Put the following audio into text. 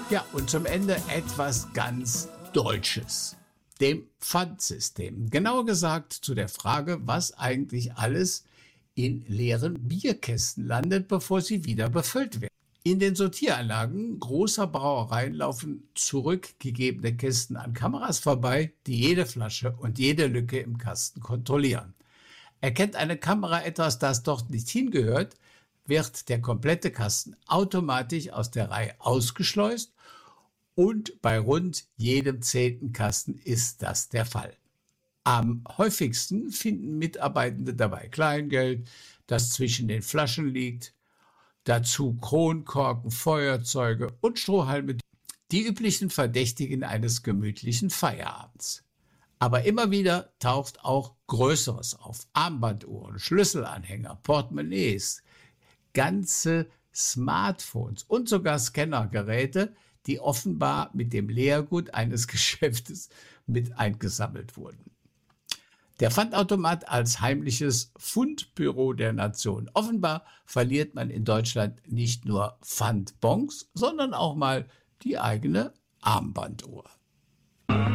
Ja, und zum Ende etwas ganz Deutsches, dem Pfandsystem. Genauer gesagt zu der Frage, was eigentlich alles in leeren Bierkästen landet, bevor sie wieder befüllt werden. In den Sortieranlagen großer Brauereien laufen zurückgegebene Kästen an Kameras vorbei, die jede Flasche und jede Lücke im Kasten kontrollieren. Erkennt eine Kamera etwas, das dort nicht hingehört, wird der komplette Kasten automatisch aus der Reihe ausgeschleust und bei rund jedem 10. Kasten ist das der Fall. Am häufigsten finden Mitarbeitende dabei Kleingeld, das zwischen den Flaschen liegt, dazu Kronkorken, Feuerzeuge und Strohhalme, die üblichen Verdächtigen eines gemütlichen Feierabends. Aber immer wieder taucht auch Größeres auf. Armbanduhren, Schlüsselanhänger, Portemonnaies, ganze Smartphones und sogar Scannergeräte, die offenbar mit dem Leergut eines Geschäftes mit eingesammelt wurden. Der Pfandautomat als heimliches Fundbüro der Nation. Offenbar verliert man in Deutschland nicht nur Pfandbons, sondern auch mal die eigene Armbanduhr.